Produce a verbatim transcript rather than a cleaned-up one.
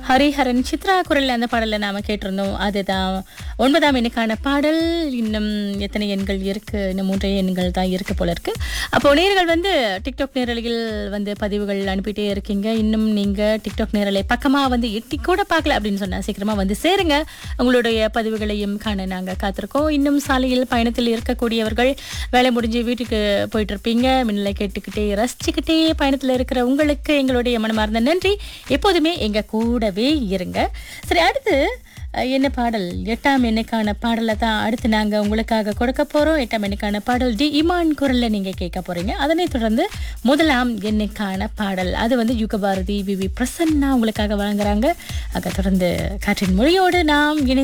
ஹரிஹரன் சித்ரா குரல்ல அந்த பாடலை நாம கேட்டிருந்தோம். அதுதான் ஒன்பதாம் எண்ணுக்கான பாடல். இன்னும் எத்தனை எண்கள் இருக்கு? இன்னும் மூன்றே எண்கள் தான் இருக்கு போல இருக்கு. அப்போ நேயர்கள் வந்து டிக்டாக் நேரலையில் வந்து பதிவுகள் அனுப்பிட்டே இருக்கீங்க. இன்னும் நீங்க டிக்டாக் நேரலை பக்கமா வந்து எட்டி கூட பார்க்கல அப்படின்னு சொன்னா சீக்கிரமா வந்து சேருங்க. உங்களுடைய பதிவுகளையும் காண நாங்க காத்திருக்கோம். இன்னும் சாலையில் பயணத்தில் இருக்கக்கூடியவர்கள், வேலை முடிஞ்சு வீட்டுக்கு போயிட்டு இருப்பீங்க, மின்னலை கேட்டுக்கிட்டே ரசிச்சுக்கிட்டே பயணத்துல இருக்கிற உங்களுக்கு எங்களுடைய மனமார்ந்த நன்றி. எப்போதுமே எங்க கூடவே இருங்க. சரி, அடுத்து அஹ், என்ன பாடல்? எட்டாம் எண்ணுக்கான பாடலை தான் அடுத்து நாங்க உங்களுக்காக கொடுக்க போறோம். எட்டாம் எண்ணுக்கான பாடல் டி இமான் குரல்ல நீங்க கேட்க போறீங்க. அதனைத் தொடர்ந்து முதலாம் எண்ணுக்கான பாடல், அது வந்து யுகபாரதி வி வி பிரசன்னா உங்களுக்காக வழங்குறாங்க. அதை தொடர்ந்து காற்றின் மொழியோடு நாம் இணைந்து